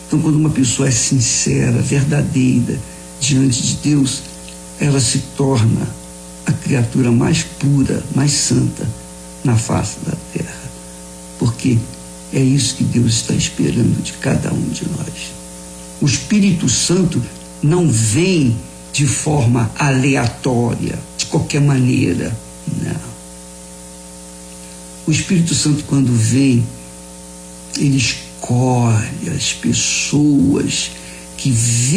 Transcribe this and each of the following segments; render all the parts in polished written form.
Então, quando uma pessoa é sincera, verdadeira diante de Deus, ela se torna a criatura mais pura, mais santa na face da terra. Porque é isso que Deus está esperando de cada um de nós. O Espírito Santo não vem de forma aleatória, de qualquer maneira, não. O Espírito Santo, quando vem, ele escolhe as pessoas que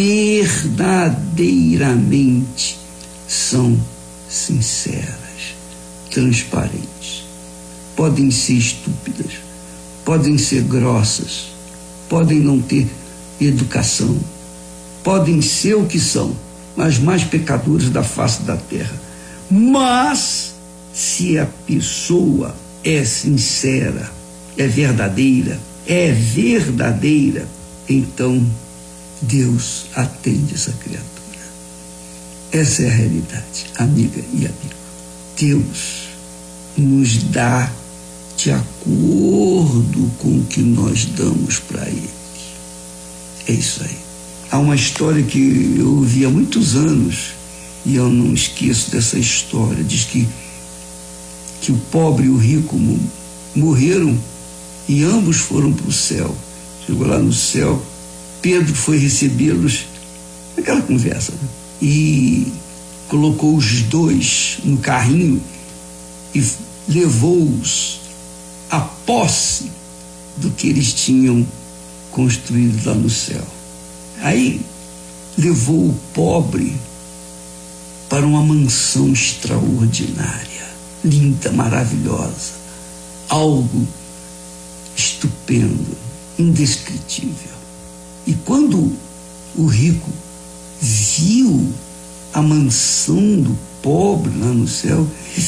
verdadeiramente são sinceras, transparentes. Podem ser estúpidas, podem ser grossas, podem não ter educação, podem ser o que são, as mais pecadoras da face da terra. Mas, se a pessoa é sincera, é verdadeira, então Deus atende essa criatura. Essa é a realidade, amiga e amigo. Deus nos dá de acordo com o que nós damos para Ele. É isso aí. Há uma história que eu ouvi há muitos anos e eu não esqueço dessa história. Diz que o pobre e o rico morreram e ambos foram para o céu. Chegou lá no céu, Pedro foi recebê-los, naquela conversa, né? E colocou os dois no carrinho e levou-os à posse do que eles tinham construído lá no céu. Aí levou o pobre para uma mansão extraordinária, linda, maravilhosa, algo estupendo, indescritível. E quando o rico viu a mansão do pobre lá no céu,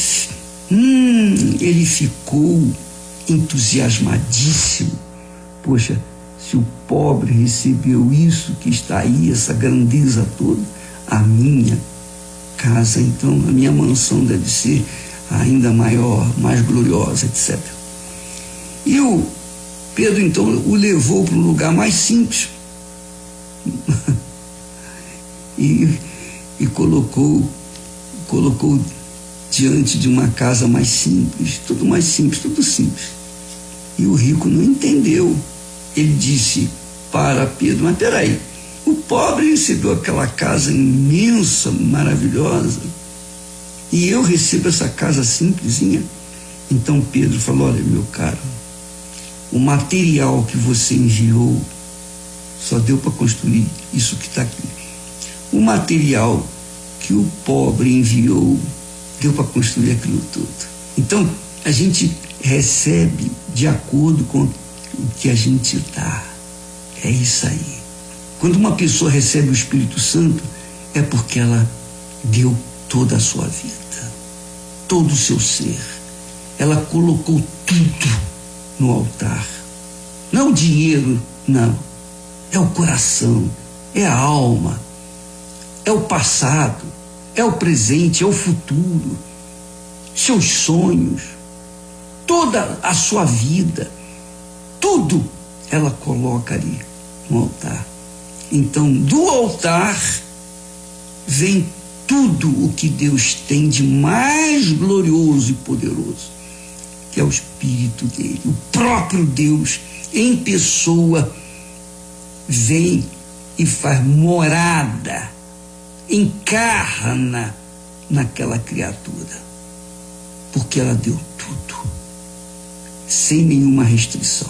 ele ficou entusiasmadíssimo. Poxa, se o pobre recebeu isso que está aí, essa grandeza toda, a minha casa, então, a minha mansão deve ser ainda maior, mais gloriosa, etc. E o Pedro, então, o levou para um lugar mais simples e colocou diante de uma casa mais simples, tudo mais simples, tudo simples. E o rico não entendeu. Ele disse para Pedro: mas peraí, o pobre recebeu aquela casa imensa, maravilhosa, e eu recebo essa casa simplesinha. Então Pedro falou: olha, meu caro, o material que você enviou só deu para construir isso que está aqui. O material que o pobre enviou deu para construir aquilo tudo. Então, a gente recebe de acordo com o que a gente dá. É isso aí. Quando uma pessoa recebe o Espírito Santo, é porque ela deu toda a sua vida, todo o seu ser. Ela colocou tudo no altar. Não o dinheiro, não. É o coração, é a alma, é o passado, é o presente, é o futuro, seus sonhos, toda a sua vida, tudo ela coloca ali no altar. Então, do altar vem tudo o que Deus tem de mais glorioso e poderoso, que é o Espírito dele. O próprio Deus em pessoa vem e faz morada, encarna naquela criatura, porque ela deu tudo, sem nenhuma restrição.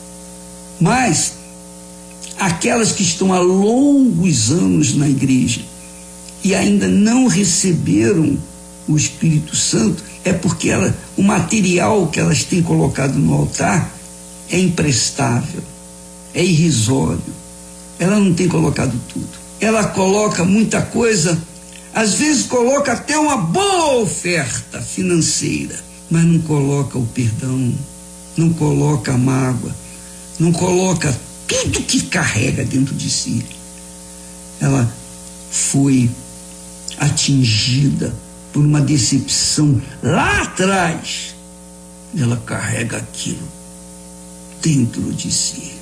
Mas aquelas que estão há longos anos na igreja e ainda não receberam o Espírito Santo, é porque o material que elas têm colocado no altar é imprestável, é irrisório. Ela não tem colocado tudo. Ela coloca muita coisa, às vezes coloca até uma boa oferta financeira, mas não coloca o perdão, não coloca a mágoa, não coloca tudo que carrega dentro de si. Ela foi atingida por uma decepção lá atrás. Ela carrega aquilo dentro de si.